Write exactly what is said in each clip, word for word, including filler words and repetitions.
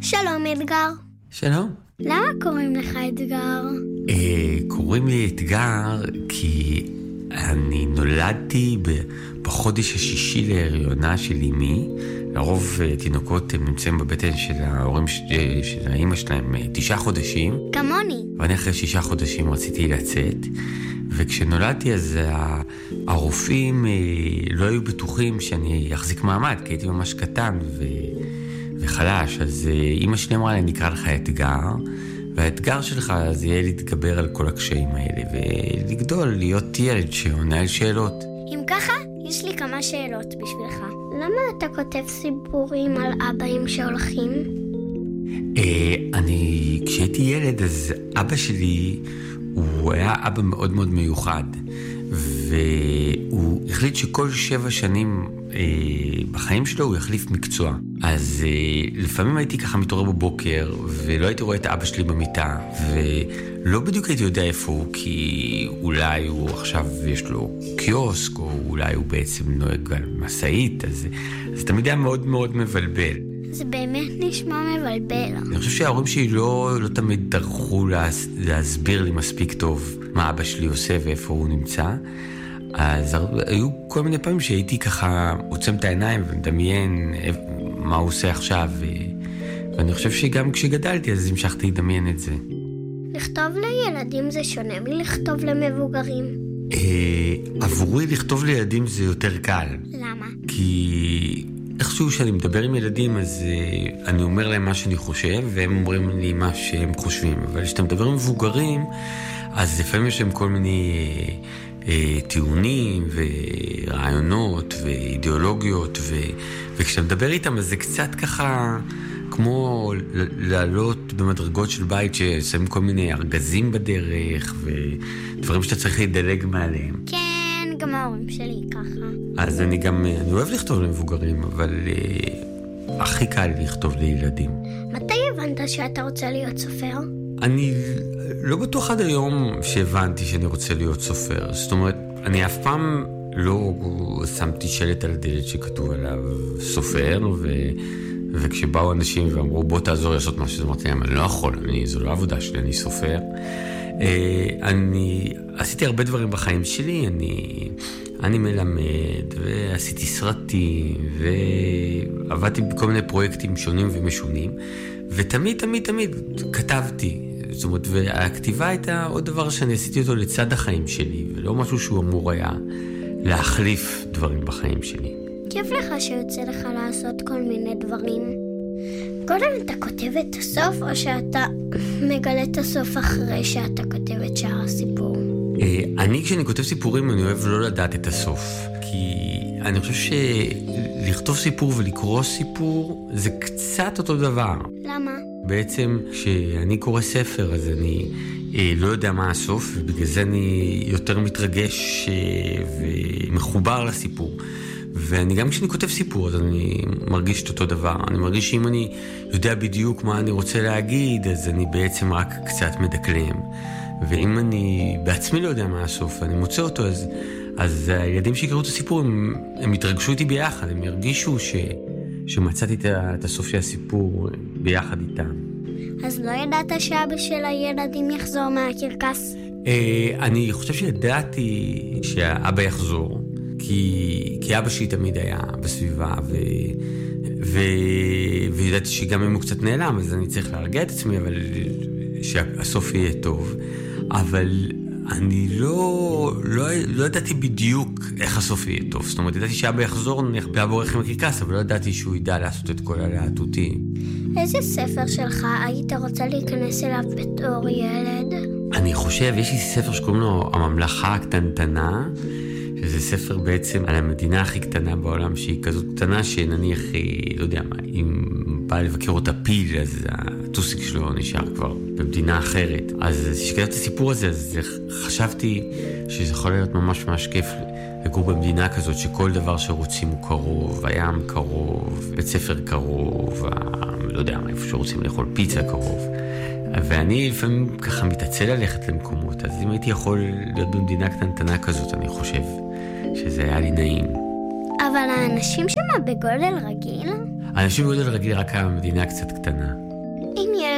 שלום אתגר. שלום. למה קוראים לך אתגר? אה, קוראים לי אתגר כי אני נולדתי בחודש השישי להריונה של אמי. לרוב תינוקות הם נמצאים בבטן של ההורים של האמא שלהם תשעה חודשים. כמוני. ואני אחרי שישה חודשים רציתי לצאת. וכשנולדתי אז הרופאים לא היו בטוחים שאני אחזיק מעמד, כי הייתי ממש קטן ו... וחלש. אז אמא שלי אמרה לי, נקרא לך אתגר, והאתגר שלך זה יהיה להתגבר על כל הקשיים האלה, ולגדול, להיות ילד שעונה על שאלות. אם ככה, יש לי כמה שאלות בשבילך. למה אתה כותב סיפורים על אבאים שהולכים? אה, אני, כשהייתי ילד, אז אבא שלי, הוא היה אבא מאוד מאוד מיוחד, והוא החליט שכל שבע שנים אה, בחיים שלו הוא יחליף מקצוע. אז אה, לפעמים הייתי ככה מתעורר בבוקר, ולא הייתי רואה את אבא שלי במיטה, ולא בדיוק הייתי יודע איפה הוא, כי אולי הוא עכשיו יש לו קיוסק, או אולי הוא בעצם נוהג על מסעית, אז זה תמיד היה מאוד מאוד מבלבל. זה באמת נשמע מבלבל. אני חושב שההורים שלי לא, לא תמיד דרכו להס, להסביר לי מספיק טוב מה אבא שלי עושה ואיפה הוא נמצא. אז היו כל מיני פעמים שהייתי ככה עוצם את העיניים ומדמיין מה הוא עושה עכשיו. ו... ואני חושב שגם כשגדלתי אז המשכתי לדמיין את זה. לכתוב לילדים זה שונה מלכתוב למבוגרים. אה, עבורי לכתוב לילדים זה יותר קל. למה? כי... איכשהו שאני מדבר עם ילדים, אז uh, אני אומר להם מה שאני חושב, והם אומרים לי מה שהם חושבים. אבל כשאתה מדבר עם מבוגרים, אז לפעמים יש להם כל מיני uh, uh, טיעונים ורעיונות ואידיאולוגיות, ו... וכשאתה מדבר איתם, אז זה קצת ככה כמו לעלות במדרגות של בית ששמים כל מיני ארגזים בדרך, ודברים שאתה צריך להידלג מעליהם. כן. גם ההורים שלי ככה. אז אני גם, אני אוהב לכתוב למבוגרים, אבל uh, הכי קל לי לכתוב לילדים. מתי הבנת שאתה רוצה להיות סופר? אני לא בטוח עד היום שהבנתי שאני רוצה להיות סופר. זאת אומרת, אני אף פעם לא שמתי שלט על הדלת שכתוב עליו סופר, ו... וכשבאו אנשים ואמרו בוא תעזור לעשות משהו, אז אמרתי להם, אני לא יכול, אני, זו לא עבודה שלי, אני סופר. אני עשיתי הרבה דברים בחיים שלי, אני, אני מלמד, ועשיתי סרטים, ועבדתי בכל מיני פרויקטים שונים ומשונים, ותמיד, תמיד, תמיד כתבתי. זאת אומרת, והכתיבה הייתה עוד דבר שאני עשיתי אותו לצד החיים שלי, ולא משהו שהוא אמור היה להחליף דברים בחיים שלי. כיף לך שיוצא לך לעשות כל מיני דברים. קודם אתה כותב את הסוף, או שאתה מגלה את הסוף אחרי שאתה כותב את שאר הסיפור? אני, כשאני כותב סיפורים, אני אוהב לא לדעת את הסוף. כי אני חושב שלכתוב סיפור ולקרוא סיפור, זה קצת אותו דבר. למה? בעצם, כשאני קורא ספר, אז אני לא יודע מה הסוף, ובגלל זה אני יותר מתרגש ומחובר לסיפור. ואני גם כשאני כותב סיפור, אז אני מרגיש את אותו דבר. אני מרגיש שאם אני יודע בדיוק מה אני רוצה להגיד, אז אני בעצם רק קצת מדקלם. ואם אני בעצמי לא יודע מה הסוף, ואני מוצא אותו, אז, אז הילדים שיקראו את הסיפור, הם, הם יתרגשו איתי ביחד, הם ירגישו ש, שמצאתי את, את הסוף של הסיפור ביחד איתם. אז לא ידעת שאבא של הילדים יחזור מהקרקס? אה, אני חושב שידעתי שהאבא יחזור. כי, כי אבא שלי תמיד היה בסביבה, ו, ו, וידעתי שגם אם הוא קצת נעלם, אז אני צריך להרגיע את עצמי, אבל שהסוף יהיה טוב. אבל אני לא, לא, לא ידעתי בדיוק איך הסוף יהיה טוב. זאת אומרת, ידעתי שאבא יחזור, נלך בורח עם הקרקס, אבל לא ידעתי שהוא ידע לעשות את כל הלהטוטים. איזה ספר שלך היית רוצה להיכנס אליו בתור ילד? אני חושב, יש לי ספר שקוראים לו הממלכה הקטנטנה, שזה ספר בעצם על המדינה הכי קטנה בעולם, שהיא כזאת קטנה שנניח, לא יודע מה, אם בא לבקר אותה פיל, אז הטוסיק שלו נשאר כבר במדינה אחרת. אז כשכתבתי את הסיפור הזה, אז חשבתי שזה יכול להיות ממש ממש כיף לגור במדינה כזאת, שכל דבר שרוצים הוא קרוב, הים קרוב, בית ספר קרוב, לא יודע מה, איפה שרוצים לאכול פיצה קרוב. ואני לפעמים ככה מתעצל ללכת למקומות, אז אם הייתי יכול להיות במדינה קטנטנה כזאת, אני חושב שזה היה לי נעים. אבל האנשים שמה בגודל רגיל? האנשים בגודל רגיל רק המדינה קצת קטנה.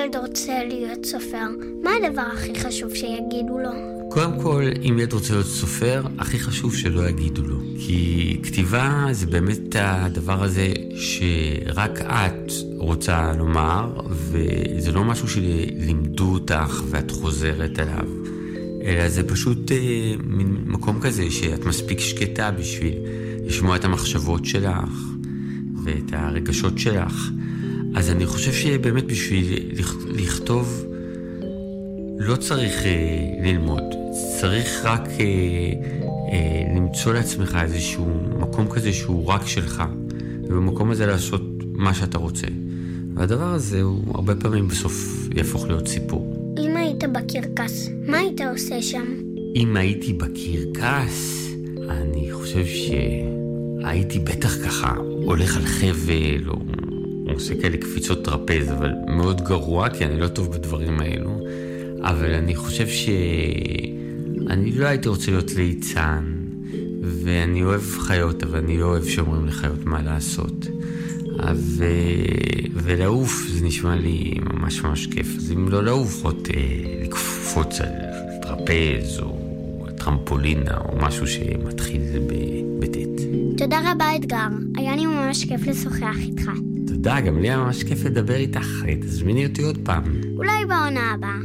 ילד רוצה להיות סופר, מה הדבר הכי חשוב שיגידו לו? קודם כל, אם ילד רוצה להיות סופר, הכי חשוב שלא יגידו לו. כי כתיבה זה באמת הדבר הזה שרק את רוצה לומר, וזה לא משהו שלימדו אותך ואת חוזרת עליו, אלא זה פשוט אה, מין מקום כזה שאת מספיק שקטה בשביל לשמוע את המחשבות שלך ואת הרגשות שלך. אז אני חושב שבאמת בשביל לכתוב לא צריך אה, ללמוד, צריך רק אה, אה, למצוא לעצמך איזשהו מקום כזה שהוא רק שלך, ובמקום הזה לעשות מה שאתה רוצה. והדבר הזה הוא הרבה פעמים בסוף יהפוך להיות סיפור. אם היית בקרקס, מה היית עושה שם? אם הייתי בקרקס, אני חושב שהייתי בטח ככה הולך על חבל, או עושה כאלה קפיצות טרפז, אבל מאוד גרוע, כי אני לא טוב בדברים האלו. אבל אני חושב שאני לא הייתי רוצה להיות ליצן, ואני אוהב חיות, אבל אני לא אוהב שאומרים לחיות מה לעשות. ו... ולעוף זה נשמע לי ממש ממש כיף. אז אם לא לעוף, עוד אה, לקפוץ על טרפז או טרמפולינה או משהו שמתחיל זה בטט. תודה רבה אתגר, היה לי ממש כיף לשוחח איתך. תודה, גם לי היה ממש כיף לדבר איתך. תזמיני אותי עוד פעם. אולי בעונה הבאה.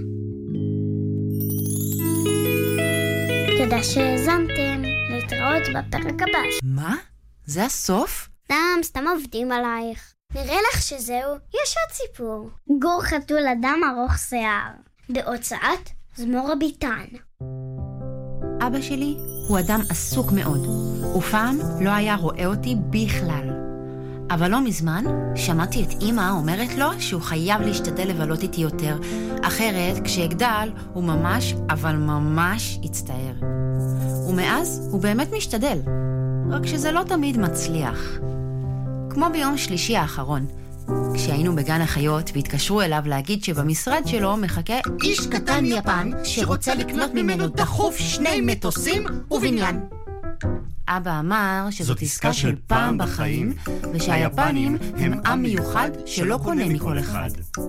תודה שהאזנתם, להתראות בפרק הבא. מה? זה הסוף? סתם, סתם עובדים עלייך. נראה לך שזהו, יש עוד סיפור. גור חתול אדם ארוך שיער, בהוצאת זמורה ביטן. אבא שלי הוא אדם עסוק מאוד, ופעם לא היה רואה אותי בכלל. אבל לא מזמן שמעתי את אמא אומרת לו שהוא חייב להשתדל לבלות איתי יותר, אחרת כשאגדל הוא ממש, אבל ממש יצטער. ומאז הוא באמת משתדל, רק שזה לא תמיד מצליח. כמו ביום שלישי האחרון, כשהיינו בגן החיות והתקשרו אליו להגיד שבמשרד שלו מחכה איש קטן יפן שרוצה לקנות ממנו דחוף שני מטוסים ובניין. אבא אמר שזאת עסקה של פעם בחיים, ושהיפנים הם עם מיוחד שלא קונה מכל אחד.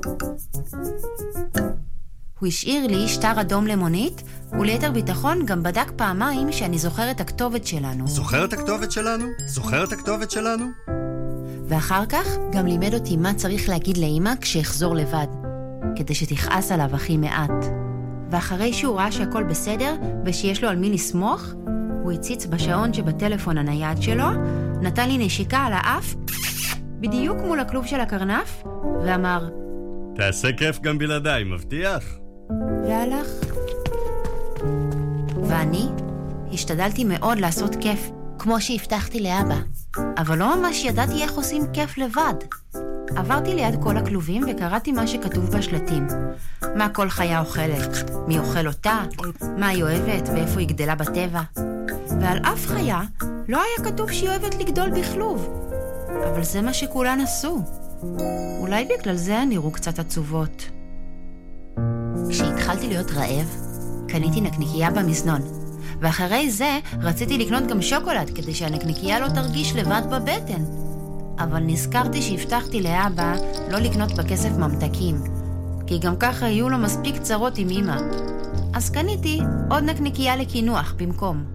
הוא השאיר לי שטר אדום למונית, וליתר ביטחון גם בדק פעמיים שאני זוכר את הכתובת שלנו. זוכר את הכתובת שלנו? זוכר את הכתובת שלנו? ואחר כך גם לימד אותי מה צריך להגיד לאמא כשאחזור לבד, כדי שתכעס עליו הכי מעט. ואחרי שהוא ראה שהכל בסדר ושיש לו על מי לסמוך, הוא הציץ בשעון שבטלפון הנייד שלו, נתן לי נשיקה על האף, בדיוק מול הכלוב של הקרנף, ואמר, תעשה כיף גם בלעדיי, מבטיח? והלך. ואני השתדלתי מאוד לעשות כיף, כמו שהבטחתי לאבא. אבל לא ממש ידעתי איך עושים כיף לבד. עברתי ליד כל הכלובים וקראתי מה שכתוב בשלטים. מה כל חיה אוכלת, מי אוכל אותה, מה היא אוהבת ואיפה היא גדלה בטבע. ועל אף חיה לא היה כתוב שהיא אוהבת לגדול בכלוב. אבל זה מה שכולן עשו. אולי בגלל זה הן נראו קצת עצובות. כשהתחלתי להיות רעב, קניתי נקניקייה במזנון. ואחרי זה רציתי לקנות גם שוקולד כדי שהנקניקייה לא תרגיש לבד בבטן. אבל נזכרתי שהבטחתי לאבא לא לקנות בכסף ממתקים, כי גם ככה יהיו לו מספיק צרות עם אמא. אז קניתי עוד נקניקייה לקינוח במקום.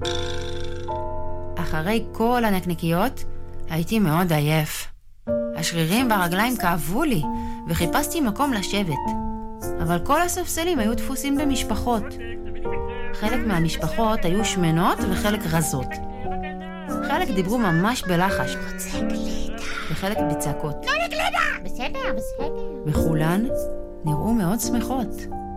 אחרי כל הנקניקיות הייתי מאוד עייף. השרירים והרגליים כאבו לי וחיפשתי מקום לשבת. אבל כל הספסלים היו דפוסים במשפחות. חלק מהמשפחות היו שמנות וחלק רזות. חלק דיברו ממש בלחש. רוצה גלידה. וחלק בצעקות. לא לגלידה! בסדר, בסדר. וכולן נראו מאוד שמחות.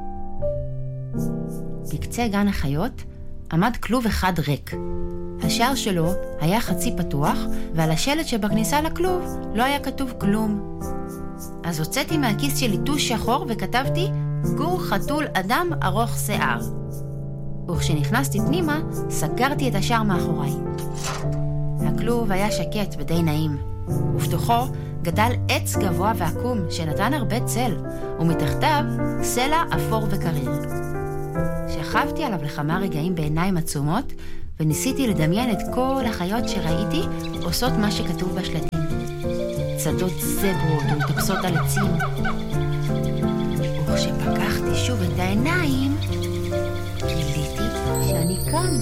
בקצה גן החיות עמד כלוב אחד ריק. השער שלו היה חצי פתוח, ועל השלט שבכניסה לכלוב לא היה כתוב כלום. אז הוצאתי מהכיס שלי טוש שחור וכתבתי גור חתול אדם ארוך שיער. וכשנכנסתי פנימה, סגרתי את השער מאחוריי. הכלוב היה שקט ודי נעים, ובתוכו גדל עץ גבוה ועקום שנתן הרבה צל, ומתחתיו סלע אפור וקריר. שכבתי עליו לכמה רגעים בעיניים עצומות, וניסיתי לדמיין את כל החיות שראיתי עושות מה שכתוב בשלטים. צדות זברות ומטפסות על עצים. וכשפקחתי שוב את העיניים, גיליתי שאני כאן.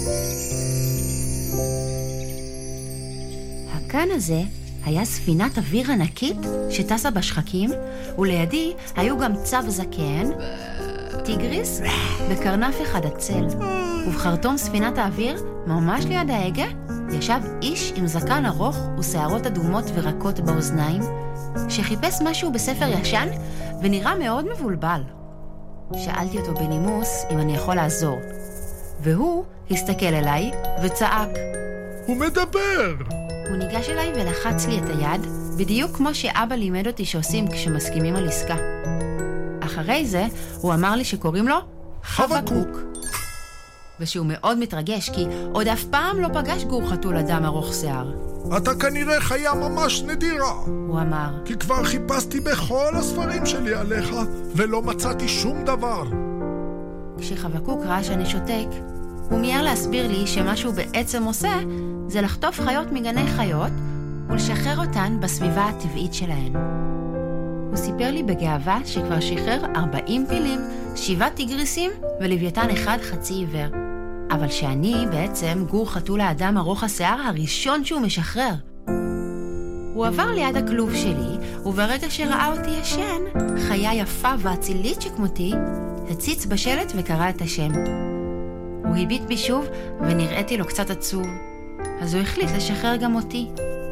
הכאן הזה היה ספינת אוויר ענקית שטסה בשחקים, ולידי היו גם צב זקן, טיגריס וקרנף אחד עצל. ובחרטום ספינת האוויר, ממש ליד ההגה, ישב איש עם זקן ארוך ושערות אדומות ורקות באוזניים, שחיפש משהו בספר ישן ונראה מאוד מבולבל. שאלתי אותו בנימוס אם אני יכול לעזור, והוא הסתכל אליי וצעק. הוא מדבר! הוא ניגש אליי ולחץ לי את היד, בדיוק כמו שאבא לימד אותי שעושים כשמסכימים על עסקה. אחרי זה הוא אמר לי שקוראים לו חבקוק, ושהוא מאוד מתרגש כי עוד אף פעם לא פגש גור חתול אדם ארוך שיער. אתה כנראה חיה ממש נדירה, הוא אמר, כי כבר חיפשתי בכל הספרים שלי עליך ולא מצאתי שום דבר. כשחבקוק ראה שאני שותק, הוא מיהר להסביר לי שמה שהוא בעצם עושה זה לחטוף חיות מגני חיות ולשחרר אותן בסביבה הטבעית שלהן. הוא סיפר לי בגאווה שכבר שחרר ארבעים פילים, שבעה טיגריסים ולוויתן אחד חצי עיוור. אבל שאני בעצם גור חתול האדם ארוך השיער הראשון שהוא משחרר. הוא עבר ליד הכלוב שלי, וברגע שראה אותי ישן, חיה יפה ואצילית שכמותי, הציץ בשלט וקרא את השם. הוא הביט בי שוב ונראיתי לו קצת עצוב, אז הוא החליט לשחרר גם אותי.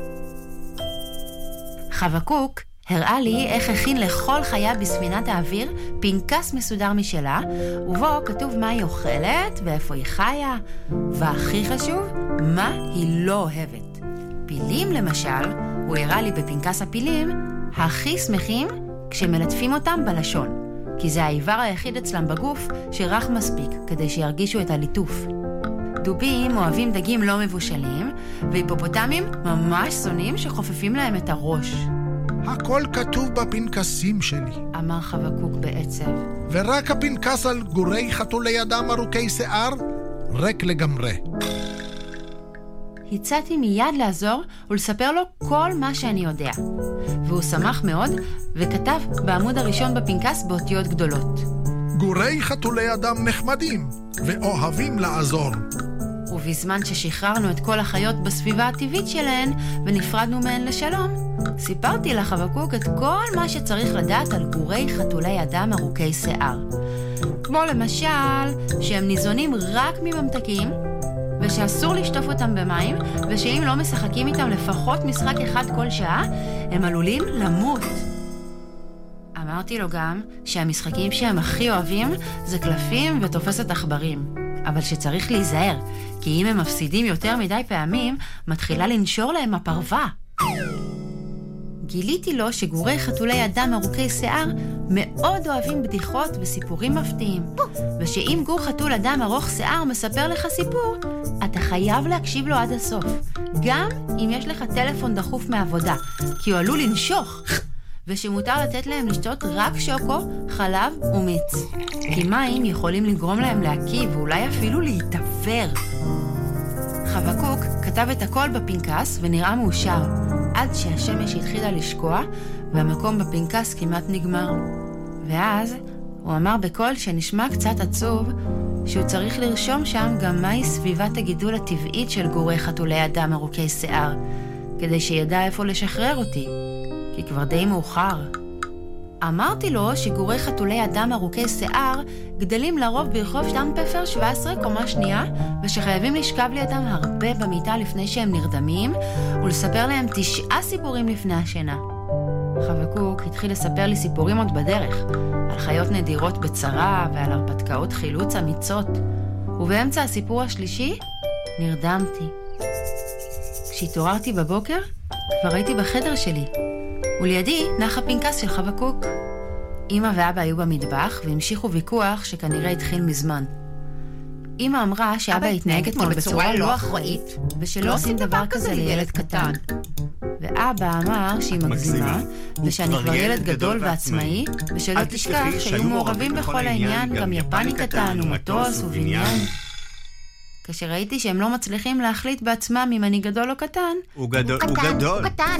חבקוק הראה לי איך הכין לכל חיה בספינת האוויר פנקס מסודר משלה, ובו כתוב מה היא אוכלת ואיפה היא חיה, והכי חשוב, מה היא לא אוהבת. פילים למשל, הוא הראה לי בפנקס הפילים, הכי שמחים כשמלטפים אותם בלשון, כי זה האיבר היחיד אצלם בגוף שרך מספיק כדי שירגישו את הליטוף. דובים אוהבים דגים לא מבושלים, והיפופוטמים ממש שונאים שחופפים להם את הראש. הכל כתוב בפנקסים שלי, אמר חבקוק בעצב. ורק הפנקס על גורי חתולי אדם ארוכי שיער ריק לגמרי. הצעתי מיד לעזור ולספר לו כל מה שאני יודע, והוא שמח מאוד וכתב בעמוד הראשון בפנקס באותיות גדולות. גורי חתולי אדם נחמדים ואוהבים לעזור. ובזמן ששחררנו את כל החיות בסביבה הטבעית שלהן ונפרדנו מהן לשלום, סיפרתי לחבקוק את כל מה שצריך לדעת על גורי חתולי אדם ארוכי שיער. כמו למשל שהם ניזונים רק מממתקים, ושאסור לשטוף אותם במים, ושאם לא משחקים איתם לפחות משחק אחד כל שעה, הם עלולים למות. אמרתי לו גם שהמשחקים שהם הכי אוהבים זה קלפים ותופסת עכברים, אבל שצריך להיזהר, כי אם הם מפסידים יותר מדי פעמים, מתחילה לנשור להם הפרווה. גיליתי לו שגורי חתולי אדם ארוכי שיער מאוד אוהבים בדיחות וסיפורים מפתיעים, ושאם גור חתול אדם ארוך שיער מספר לך סיפור, אתה חייב להקשיב לו עד הסוף, גם אם יש לך טלפון דחוף מעבודה, כי הוא עלול לנשוך, ושמותר לתת להם לשתות רק שוקו, חלב ומיץ, כי מים יכולים לגרום להם להקיא ואולי אפילו להתעבר. חבקוק כתב את הכל בפנקס ונראה מאושר, עד שהשמש התחילה לשקוע והמקום בפנקס כמעט נגמר. ואז הוא אמר בקול שנשמע קצת עצוב שהוא צריך לרשום שם גם מהי סביבת הגידול הטבעית של גורי חתולי אדם ארוכי שיער, כדי שידע איפה לשחרר אותי, כי כבר די מאוחר. אמרתי לו שגורי חתולי אדם ארוכי שיער גדלים לרוב ברחוב שטמפפר שבע עשרה קומה שנייה, ושחייבים לשכב לידם הרבה במיטה לפני שהם נרדמים, ולספר להם תשעה סיפורים לפני השינה. חבקוק התחיל לספר לי סיפורים עוד בדרך, על חיות נדירות בצרה ועל הרפתקאות חילוץ אמיצות, ובאמצע הסיפור השלישי נרדמתי. כשהתעוררתי בבוקר כבר הייתי בחדר שלי, ולידי נח הפנקס של חבקוק. אמא ואבא היו במטבח והמשיכו ויכוח שכנראה התחיל מזמן. אמא אמרה שאבא התנהג אתמול בצורה לא אחראית, ושלא עושים דבר כזה לילד קטן. ואבא אמר שהיא מגזימה, ושאני כבר ילד גדול ועצמאי, ושלא תשכח שהיו מעורבים בכל העניין גם יפני קטן ומטוס ובניין. כשראיתי שהם לא מצליחים להחליט בעצמם אם אני גדול או קטן, הוא גדול, הוא גדול.